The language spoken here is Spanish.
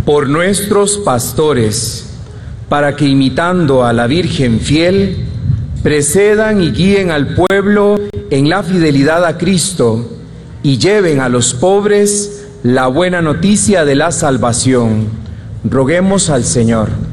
por nuestros pastores, para que imitando a la Virgen fiel, precedan y guíen al pueblo en la fidelidad a Cristo y lleven a los pobres la buena noticia de la salvación. Roguemos al Señor.